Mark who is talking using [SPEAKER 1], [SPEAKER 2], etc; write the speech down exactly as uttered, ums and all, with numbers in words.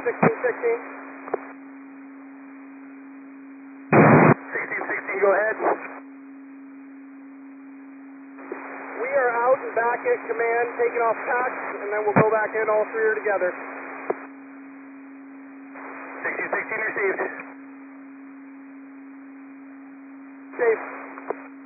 [SPEAKER 1] sixteen sixteen.
[SPEAKER 2] sixteen sixteen, go ahead.
[SPEAKER 1] We are out and back at command, taking off packs, and then we'll go back in, all three are together.
[SPEAKER 2] sixteen sixteen received.
[SPEAKER 1] Safe.